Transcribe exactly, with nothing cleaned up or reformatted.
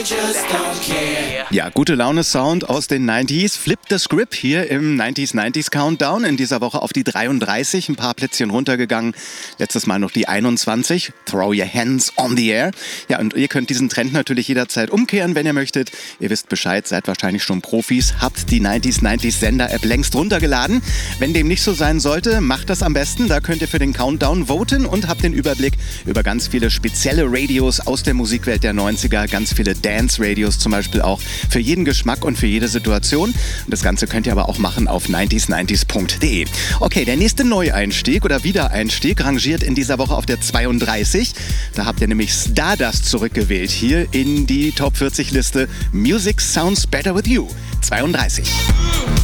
Ja, gute Laune-Sound aus den neunziger. Flip the Script hier im neunziger neunziger Countdown. In dieser Woche auf die dreiunddreißig, ein paar Plätzchen runtergegangen. Letztes Mal noch die einundzwanzig. Throw your hands on the air. Ja, und ihr könnt diesen Trend natürlich jederzeit umkehren, wenn ihr möchtet. Ihr wisst Bescheid, seid wahrscheinlich schon Profis, habt die neunziger neunziger Sender-App längst runtergeladen. Wenn dem nicht so sein sollte, macht das am besten. Da könnt ihr für den Countdown voten und habt den Überblick über ganz viele spezielle Radios aus der Musikwelt der neunziger. Ganz viele Dance-Radios zum Beispiel auch für jeden Geschmack und für jede Situation. Und das Ganze könnt ihr aber auch machen auf neunziger neunzig punkt de. Okay, der nächste Neueinstieg oder Wiedereinstieg rangiert in dieser Woche auf der zweiunddreißig. Da habt ihr nämlich Stardust zurückgewählt hier in die Top vierzig Liste Music Sounds Better With You. zweiunddreißig.